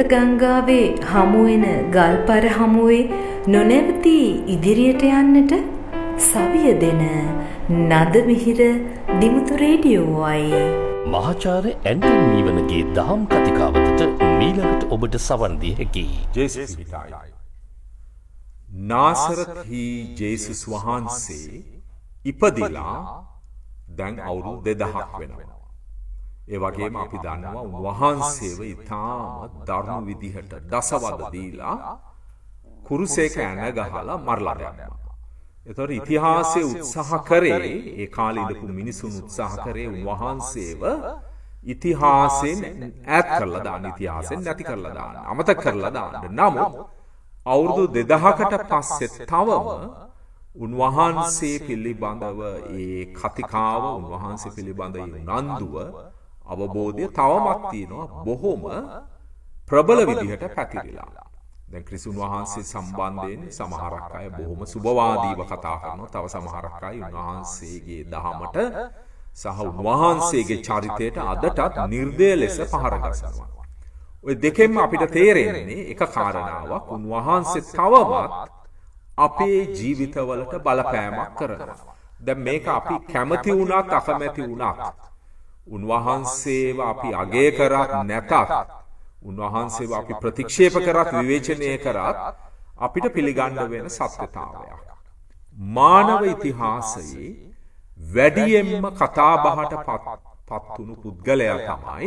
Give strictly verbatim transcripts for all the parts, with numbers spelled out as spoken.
ශ්වේත ගංගාවේ හමුවෙන ගල්පර හමුවේ නොනැවති ඉදිරියට යන්නට සවිය දෙන නද මිහිර දිමුතු රේඩියෝවයි. මහාචාර්ය ඇන්ටන් නීවනගේ දහම් කතිකාවතට මීළඟට ඔබට සවන් දිය හැකියි. ජේසුස් පිටායි. නාසරත්හි ජේසුස් වහන්සේ ඉපදිලා දැන් අවුරුදු දෙදහක් වෙනවා. ඒ වගේම අපි දන්නවා උන්වහන්සේව ඉතාම දරුණු විදිහට දසවද දීලා කුරුසේක ඇන ගහලා මරලා දැම්මා. ඒතකොට ඉතිහාසයේ උත්සාහ කරේ ඒ කාලේ ඉඳපු මිනිසුන් උත්සාහ කරේ උන්වහන්සේව ඉතිහාසයෙන් ඈත් කරලා දාන්න, ඉතිහාසයෙන් නැති කරලා දාන්න, අමතක කරලා දාන්න. නමුත් අවුරුදු දෙදහකට පස්සේ තවම උන්වහන්සේ පිළිබඳව ඒ කතිකාව, උන්වහන්සේ පිළිබඳ උනන්දුව, අවබෝධය තවමත් තියෙනවා, බොහොම ප්‍රබල විදිහට පැතිරිලා. දැන් ක්‍රිස්තුන් වහන්සේ සම්බන්ධයෙන් සමහරක් අය බොහොම සුබවාදීව කතා කරනවා. තව සමහරක් අය උන්වහන්සේගේ දහමට සහ උන්වහන්සේගේ චරිතයට අදටත් නිර්දය ලෙස පහර ගසනවා. ඔය දෙකෙන්ම අපිට තේරෙන්නේ එක කාරණාවක්, උන්වහන්සේ තවමත් අපේ ජීවිතවලට බලපෑමක් කරනවා. දැන් මේක අපි කැමති වුණත් අකමැති වුණත්, උන්වහන්සේව අපි අගය කරත් නැතත්, උන්වහන්සේව අපි ප්‍රතික්ෂේප කරත් විවේචනය කරත් අපිට පිළිගන්න වෙන සත්‍යතාවයක්. මානව ඉතිහාසයේ වැඩියෙන්ම කතාබහට පත් වුණු පුද්ගලයා තමයි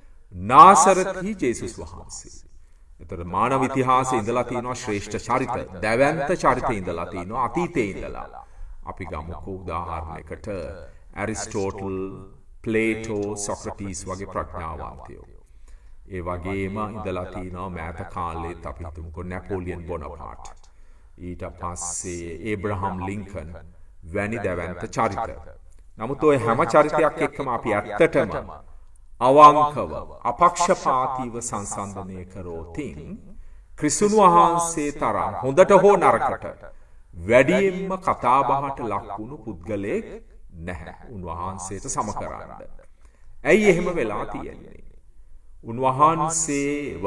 නාසරත්හි ජේසුස් වහන්සේ. එතකොට මානව ඉතිහාසයේ ඉඳලා තියෙනවා ශ්‍රේෂ්ඨ චරිත, දැවැන්ත චරිත ඉඳලා තියෙනවා අතීතයේ ඉඳලා. අපි ගමුකෝ උදාහරණයකට ඇරිස්ටෝටල්, ප්ලේටෝ, සොක්‍රටිස් වගේ ප්‍රඥාවන්තයෝ. ඒ වගේම ඉඳලා තියෙනවා මෑත කාලෙත් අපි හිතමුකෝ නැපෝලියන් බොනපාට්, ඊට පස්සේ ඒබ්‍රහම් ලින්කන් වැනි දැවැන්ත චරිත. නමුත් ඔය හැම චරිතයක් එක්කම අපි ඇත්තටම අවංකව අපක්ෂපාතීව සංසන්දනය කරෝතින් ක්‍රිස්තුන් වහන්සේ තරම් හොඳට හෝ නරකට වැඩියෙන්ම කතාබහට ලක්වුණු පුද්ගලයෙක් නැහැ උන්වහන්සේට සම කරන්න. ඇයි එහෙම වෙලා තියෙන්නේ? උන්වහන්සේව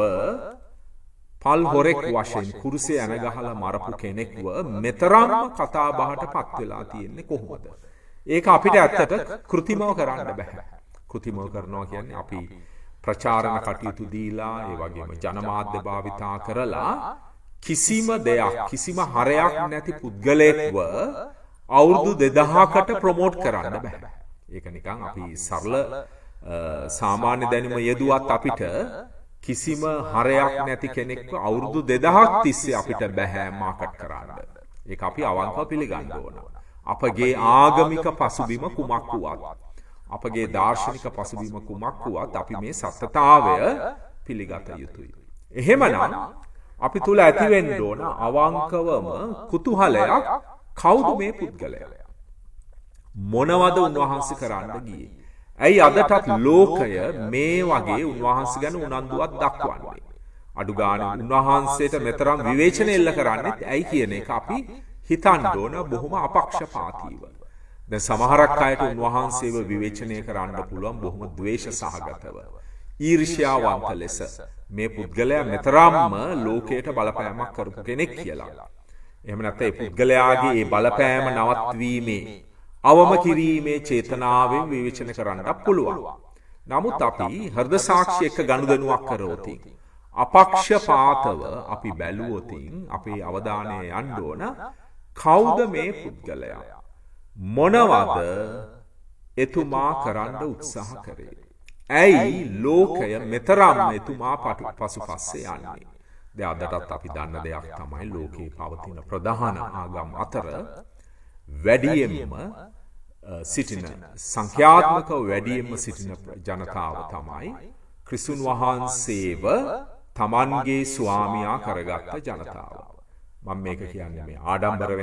පල් හොරෙක් වශයෙන් කුරුසේ ඇන ගහලා මරපු කෙනෙක්ව මෙතරම් කතාබහට පත් වෙලා තියෙන්නේ කොහොමද? ඒක අපිට ඇත්තට කෘතිමව කරන්න බෑ. කෘතිමව කරනවා කියන්නේ අපි ප්‍රචාරණ කටයුතු දීලා, ඒ වගේම ජනමාධ්‍ය භාවිතා කරලා කිසිම දෙයක්, කිසිම හරයක් නැති පුද්ගලයෙක්ව අවුරුදු දෙදහකට ප්‍රොමෝට් කරන්න බෑ. ඒක නිකන් අපි සරල සාමාන්‍ය දැනුම යෙදුවත් අපිට කිසිම හරයක් නැති කෙනෙක්ව අවුරුදු දෙදහක් තිස්සේ අපිට බෑ මාකට් කරන්න. ඒක අපි අවංකව පිළිගන්න ඕන. අපගේ ආගමික පසුබිම කුමක් වුවත්, අපගේ දාර්ශනික පසුබිම කුමක් වුවත් අපි මේ සත්‍යතාවය පිළිගත යුතුයි. එහෙමනම් අපි තුල ඇති වෙන්න ඕන අවංකවම කුතුහලයක්, කවුද මේ පුද්ගලයා? මොනවද උන්වහන්සේ කරන්න ගියේ? ඇයි අදටත් ලෝකය මේ වගේ උන්වහන්සේ ගැන උනන්දුවක් දක්වන්නේ? අඩු ගානේ උන්වහන්සේට මෙතරම් විවේචන එල්ල කරන්නේ ඇයි කියන එක අපි හිතන්න ඕන බොහොම අපක්ෂපාතීව. දැන් සමහරක් අයට උන්වහන්සේව විවේචනය කරන්න පුළුවන් බොහොම ද්වේෂ සහගතව, ඊර්ෂ්‍යාවන්ත ලෙස මේ පුද්ගලයා මෙතරම්ම ලෝකයට බලපෑමක් කරපු කෙනෙක් කියලා. එහෙම නැත්නම් ඒ පුද්ගලයාගේ ඒ බලපෑම නවත්වීමේ, අවම කිරීමේ චේතනාවෙන් විවේචන කරන්නත් පුළුවන්. නමුත් අපි හෘද සාක්ෂි එක්ක ගනුදෙනුවක් කරවොත්, අපක්ෂපාතව අපි බැලුවොත් අපේ අවධානය යන්න ඕන කවුද මේ පුද්ගලයා? මොනවද එතුමා කරන්න උත්සාහ කරේ? ඇයි ලෝකය මෙතරම් එතුමා පසුපස්සේ යන්නේ? දැන් අදටත් අපි දන්න දෙයක් තමයි ලෝකේ පවතින ප්‍රධාන ආගම් අතර වැඩියෙන්ම සිටින, සංඛ්‍යාත්මකව වැඩියෙන්ම සිටින ජනතාව තමයි ක්‍රිස්තුන් වහන්සේව තමන්ගේ ස්වාමියා කරගත්ත ජනතාව. මම මේක කියන්නේ මේ ආඩම්බර